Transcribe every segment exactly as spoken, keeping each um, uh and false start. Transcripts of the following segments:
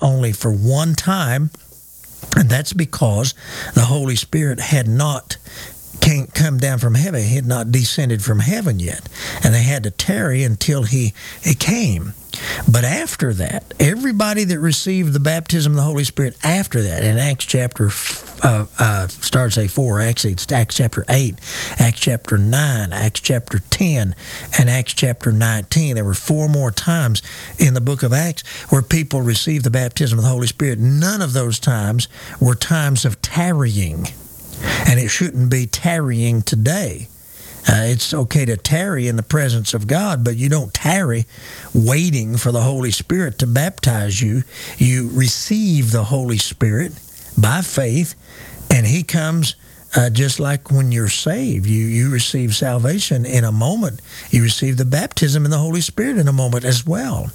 only for one time, and that's because the Holy Spirit had not can't come down from heaven. He had not descended from heaven yet, and they had to tarry until he, he came. But after that, everybody that received the baptism of the Holy Spirit after that, in Acts chapter, uh, uh, starts at four, actually it's Acts chapter eight, Acts chapter nine, Acts chapter ten, and Acts chapter nineteen. There were four more times in the book of Acts where people received the baptism of the Holy Spirit. None of those times were times of tarrying. And it shouldn't be tarrying today. Uh, it's okay to tarry in the presence of God, but you don't tarry waiting for the Holy Spirit to baptize you. You receive the Holy Spirit by faith, and He comes uh, just like when you're saved. You, you receive salvation in a moment. You receive the baptism in the Holy Spirit in a moment as well.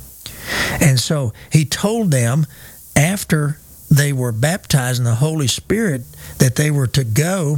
And so He told them after they were baptized in the Holy Spirit that they were to go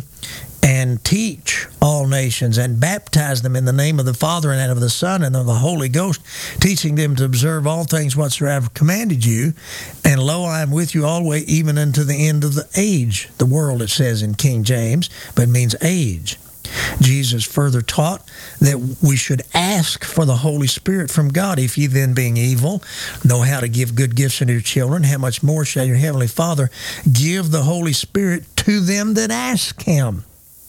and teach all nations and baptize them in the name of the Father and of the Son and of the Holy Ghost, teaching them to observe all things whatsoever I've commanded you. And lo, I am with you always, even unto the end of the age. The world, it says in King James, but it means age. Jesus further taught that we should ask for the Holy Spirit from God. If ye then, being evil, know how to give good gifts unto your children, how much more shall your heavenly Father give the Holy Spirit to them that ask Him?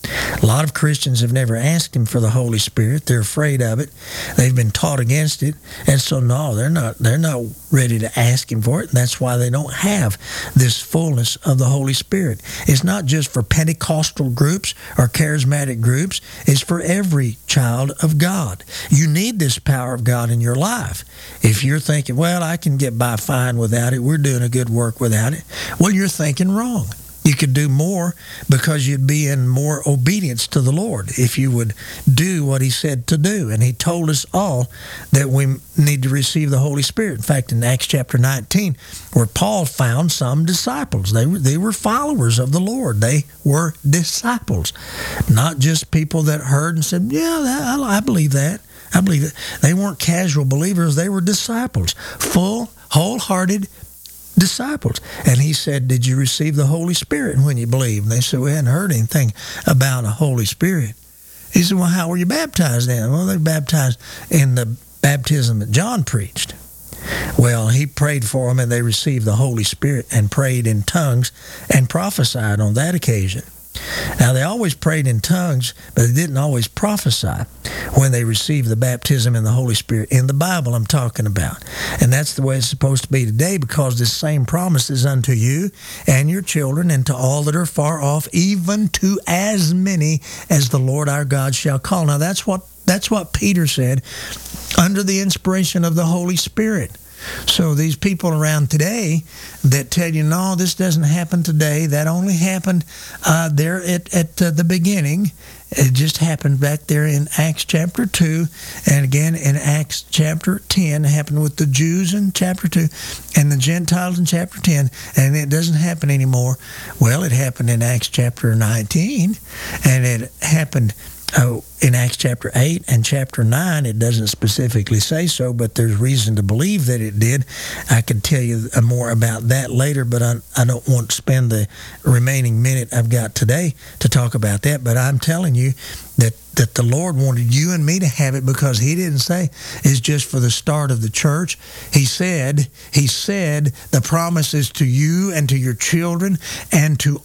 A lot of Christians have never asked Him for the Holy Spirit. They're afraid of it. They've been taught against it. And so, no, they're not they're not ready to ask Him for it. And that's why they don't have this fullness of the Holy Spirit. It's not just for Pentecostal groups or charismatic groups. It's for every child of God. You need this power of God in your life. If you're thinking, well, I can get by fine without it, we're doing a good work without it, well, you're thinking wrong. You could do more because you'd be in more obedience to the Lord if you would do what He said to do. And He told us all that we need to receive the Holy Spirit. In fact, in Acts chapter nineteen, where Paul found some disciples. They were, they were followers of the Lord. They were disciples, not just people that heard and said, yeah, that, I believe that. I believe it. They weren't casual believers. They were disciples, full, wholehearted disciples. And He said, did you receive the Holy Spirit when you believed? And they said, we hadn't heard anything about a Holy Spirit. He said, well, how were you baptized then? Well, they were baptized in the baptism that John preached. Well, he prayed for them, and they received the Holy Spirit and prayed in tongues and prophesied on that occasion. Now, they always prayed in tongues, but they didn't always prophesy when they received the baptism in the Holy Spirit. In the Bible, I'm talking about. And that's the way it's supposed to be today, because this same promise is unto you and your children and to all that are far off, even to as many as the Lord our God shall call. Now, that's what that's what Peter said under the inspiration of the Holy Spirit. So these people around today that tell you, no, this doesn't happen today, that only happened uh, there at, at uh, the beginning. It just happened back there in Acts chapter two, and again in Acts chapter ten. It happened with the Jews in chapter two and the Gentiles in chapter ten, and it doesn't happen anymore. Well, it happened in Acts chapter nineteen, and it happened Oh, in Acts chapter eight and chapter nine. It doesn't specifically say so, but there's reason to believe that it did. I could tell you more about that later, but I, I don't want to spend the remaining minute I've got today to talk about that. But I'm telling you that, that the Lord wanted you and me to have it, because He didn't say it's just for the start of the church. He said, He said the promise is to you and to your children and to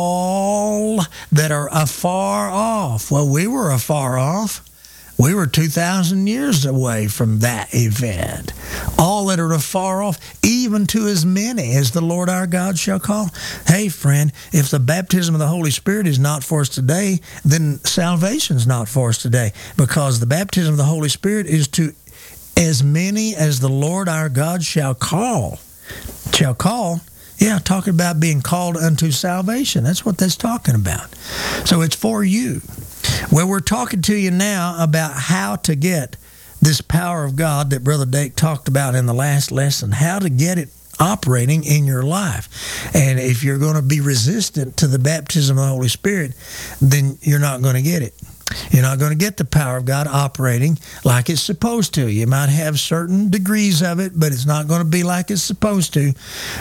all that are afar off. Well, we were afar off. We were two thousand years away from that event. All that are afar off, even to as many as the Lord our God shall call. Hey, friend, if the baptism of the Holy Spirit is not for us today, then salvation's not for us today, because the baptism of the Holy Spirit is to as many as the Lord our God shall call. Shall call? Yeah, talking about being called unto salvation. That's what that's talking about. So it's for you. Well, we're talking to you now about how to get this power of God that Brother Dake talked about in the last lesson, how to get it operating in your life. And if you're going to be resistant to the baptism of the Holy Spirit, then you're not going to get it. You're not going to get the power of God operating like it's supposed to. You might have certain degrees of it, but it's not going to be like it's supposed to.